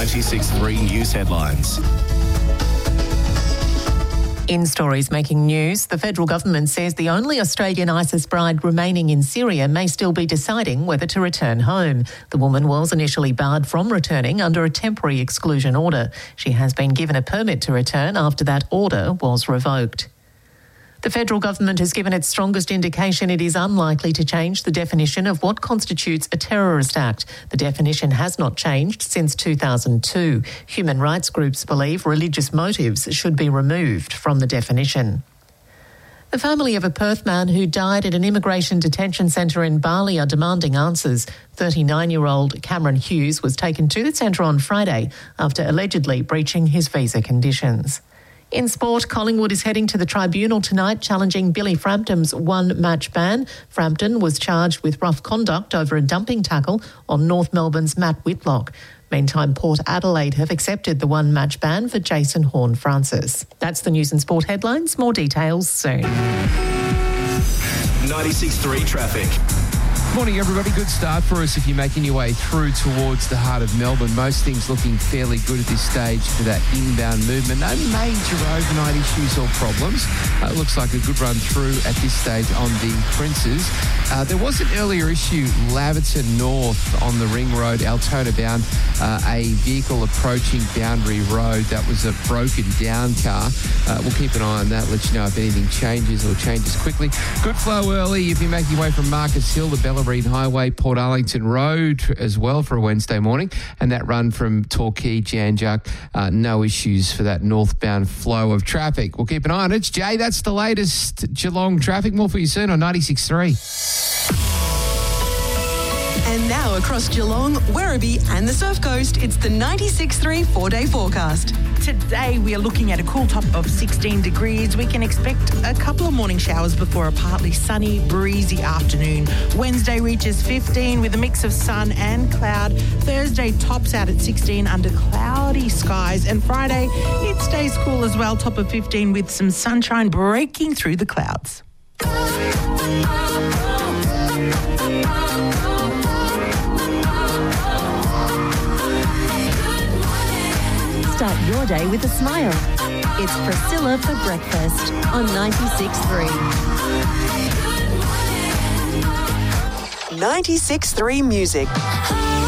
96.3 News headlines. In stories making news, the federal government says the only Australian ISIS bride remaining in Syria may still be deciding whether to return home. The woman was initially barred from returning under a temporary exclusion order. She has been given a permit to return after that order was revoked. The federal government has given its strongest indication it is unlikely to change the definition of what constitutes a terrorist act. The definition has not changed since 2002. Human rights groups believe religious motives should be removed from the definition. The family of a Perth man who died at an immigration detention centre in Bali are demanding answers. 39-year-old Cameron Hughes was taken to the centre on Friday after allegedly breaching his visa conditions. In sport, Collingwood is heading to the tribunal tonight challenging Billy Frampton's one-match ban. Frampton was charged with rough conduct over a dumping tackle on North Melbourne's Matt Whitlock. Meantime, Port Adelaide have accepted the one-match ban for Jason Horne-Francis. That's the news and sport headlines. More details soon. 96.3 traffic. Morning, everybody. Good start for us if you're making your way through towards the heart of Melbourne. Most things looking fairly good at this stage for that inbound movement. No major overnight issues or problems. Looks like a good run through at this stage on the Princes. There was an earlier issue, Laverton North on the Ring Road, Altona bound, a vehicle approaching Boundary Road. That was a broken down car. We'll keep an eye on that, let you know if anything changes or changes quickly. Good flow early if you're making your way from Marcus Hill, the Bellarine Highway, Port Arlington Road as well for a Wednesday morning, and that run from Torquay, Janjuk, no issues for that northbound flow of traffic. We'll keep an eye on it. It's Jay, that's the latest Geelong traffic. More for you soon on 96.3. And now across Geelong, Werribee and the Surf Coast, it's the 96.3 4-day forecast. Today we are looking at a cool top of 16 degrees. We can expect a couple of morning showers before a partly sunny, breezy afternoon. Wednesday reaches 15 with a mix of sun and cloud. Thursday tops out at 16 under cloudy skies. And Friday, it stays cool as well, top of 15 with some sunshine breaking through the clouds. Start your day with a smile. It's Priscilla for breakfast on 96.3. 96.3 Music.